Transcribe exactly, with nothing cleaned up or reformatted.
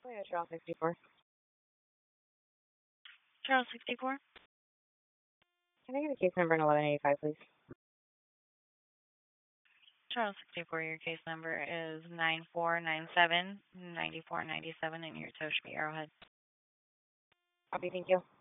Toyota Trail sixty-four. Trail sixty-four. Can I get a case number in eleven eighty-five, please? Trail sixty-four, your case number is nine four nine seven nine four nine seven, and your Toshby Arrowhead. Copy, thank you.